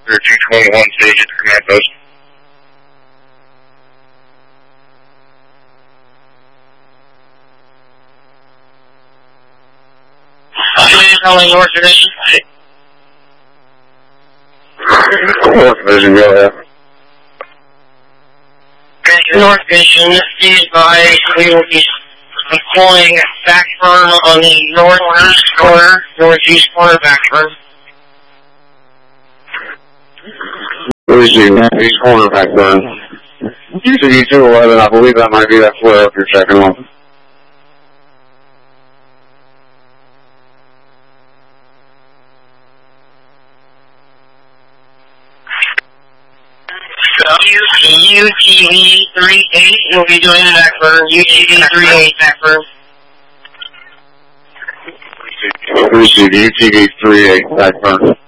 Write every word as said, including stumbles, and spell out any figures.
Or two twenty-one stages command post. Calling North Division. North Division, go ahead. North Division, please advise we will be deploying backburn on the northeast corner, northeast corner backburn. Where's the northeast corner backburn? U T V two eleven, I believe that might be that flare up you're checking on. U T V three eight will be doing the backburn. U T V three eight backburn. Receive U T V three eight backburn.